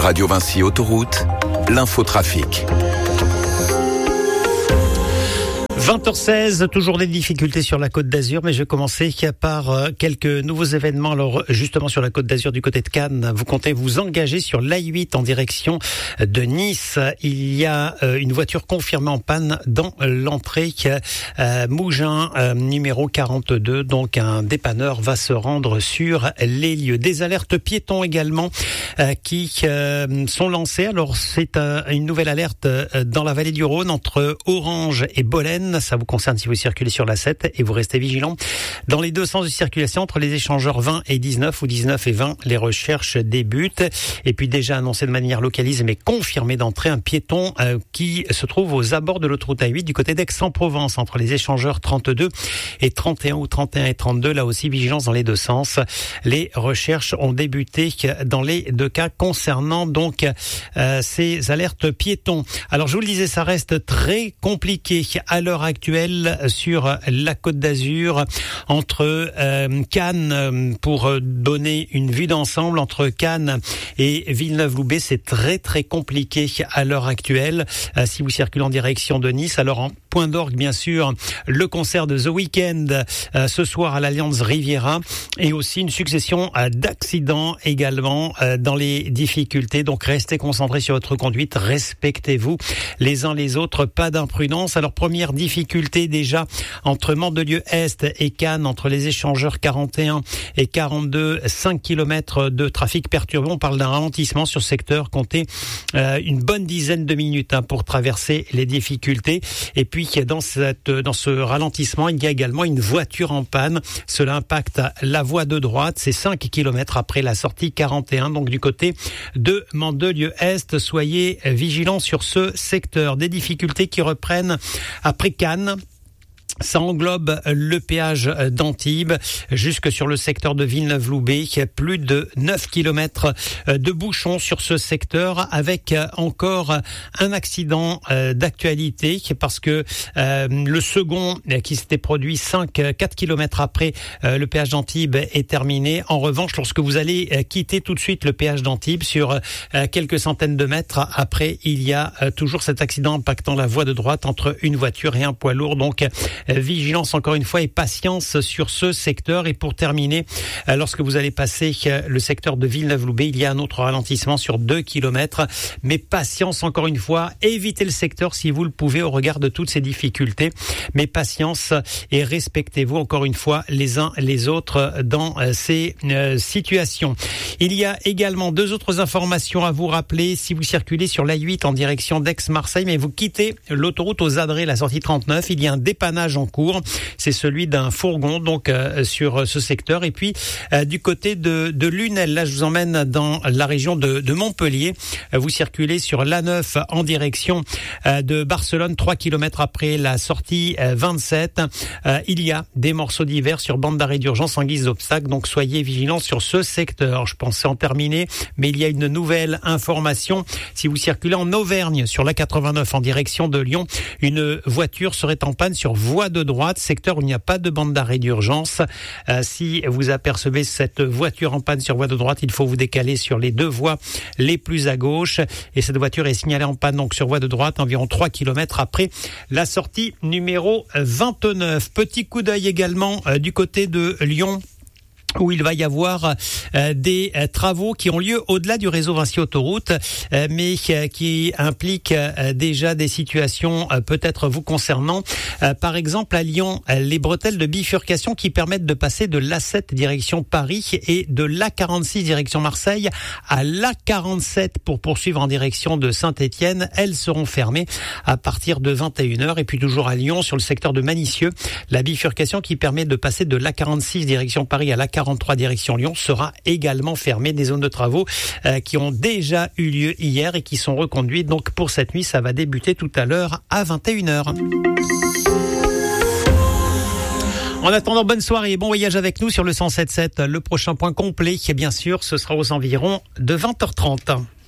Radio Vinci Autoroute, l'infotrafic. 20h16, toujours des difficultés sur la Côte d'Azur, mais je vais commencer par quelques nouveaux événements. Alors justement sur la Côte d'Azur du côté de Cannes, vous comptez vous engager sur l'A8 en direction de Nice. Il y a une voiture confirmée en panne dans l'entrée Mougins numéro 42, donc un dépanneur va se rendre sur les lieux. Des alertes piétons également qui sont lancées. Alors c'est une nouvelle alerte dans la vallée du Rhône entre Orange et Bolène. Ça vous concerne si vous circulez sur la 7 et vous restez vigilant. Dans les deux sens de circulation, entre les échangeurs 20 et 19 ou 19 et 20, les recherches débutent. Et puis déjà annoncé de manière localisée mais confirmé d'entrée, un piéton qui se trouve aux abords de l'autoroute A8 du côté d'Aix-en-Provence, entre les échangeurs 32 et 31 ou 31 et 32. Là aussi, vigilance dans les deux sens. Les recherches ont débuté dans les deux cas concernant donc ces alertes piétons. Alors je vous le disais, ça reste très compliqué à l'heure actuelle sur la Côte d'Azur entre Cannes, pour donner une vue d'ensemble entre Cannes et Villeneuve-Loubet, c'est très très compliqué à l'heure actuelle si vous circulez en direction de Nice. Alors en point d'orgue bien sûr le concert de The Weeknd ce soir à l'Alliance Riviera et aussi une succession d'accidents également dans les difficultés. Donc restez concentrés sur votre conduite, respectez-vous les uns les autres, pas d'imprudence. Alors première difficulté déjà entre Mandelieu-Est et Cannes, entre les échangeurs 41 et 42, 5 km de trafic perturbé. On parle d'un ralentissement sur ce secteur, comptez une bonne dizaine de minutes pour traverser les difficultés. Et puis dans ce ralentissement, il y a également une voiture en panne. Cela impacte la voie de droite, c'est 5 km après la sortie 41, donc du côté de Mandelieu-Est. Soyez vigilants sur ce secteur. Des difficultés qui reprennent après Cannes. Ça englobe le péage d'Antibes jusque sur le secteur de Villeneuve-Loubet. Il y a plus de 9 km de bouchons sur ce secteur avec encore un accident d'actualité parce que le second qui s'était produit 4 km après le péage d'Antibes est terminé. En revanche, lorsque vous allez quitter tout de suite le péage d'Antibes sur quelques centaines de mètres après, il y a toujours cet accident impactant la voie de droite entre une voiture et un poids lourd. Donc vigilance encore une fois et patience sur ce secteur. Et pour terminer, lorsque vous allez passer le secteur de Villeneuve-Loubet, il y a un autre ralentissement sur 2 km. Mais patience encore une fois, évitez le secteur si vous le pouvez au regard de toutes ces difficultés. Mais patience et respectez-vous encore une fois les uns les autres dans ces situations. Il y a également deux autres informations à vous rappeler. Si vous circulez sur l'A8 en direction d'Aix-Marseille, mais vous quittez l'autoroute aux Adrets, la sortie 39, il y a un dépannage en cours. C'est celui d'un fourgon donc sur ce secteur. Et puis du côté de Lunel, là je vous emmène dans la région de Montpellier. Vous circulez sur l'A9 en direction de Barcelone, 3 km après la sortie 27. Il y a des morceaux divers sur bande d'arrêt d'urgence en guise d'obstacle. Donc soyez vigilants sur ce secteur. Je pensais en terminer, mais il y a une nouvelle information. Si vous circulez en Auvergne sur l'A89 en direction de Lyon, une voiture serait en panne sur voie de droite, secteur où il n'y a pas de bande d'arrêt d'urgence. Si vous apercevez cette voiture en panne sur voie de droite, il faut vous décaler sur les deux voies les plus à gauche. Et cette voiture est signalée en panne donc sur voie de droite, environ 3 km après la sortie numéro 29. Petit coup d'œil également du côté de Lyon, où il va y avoir des travaux qui ont lieu au-delà du réseau Vinci Autoroute, mais qui impliquent déjà des situations peut-être vous concernant. Par exemple, à Lyon, les bretelles de bifurcation qui permettent de passer de l'A7 direction Paris et de l'A46 direction Marseille à l'A47 pour poursuivre en direction de Saint-Étienne, elles seront fermées à partir de 21h. Et puis toujours à Lyon, sur le secteur de Manicieux, la bifurcation qui permet de passer de l'A46 direction Paris à l'A43 direction Lyon sera également fermée. Des zones de travaux qui ont déjà eu lieu hier et qui sont reconduites. Donc pour cette nuit, ça va débuter tout à l'heure à 21h. En attendant, bonne soirée et bon voyage avec nous sur le 107.7. Le prochain point complet, bien sûr, ce sera aux environs de 20h30.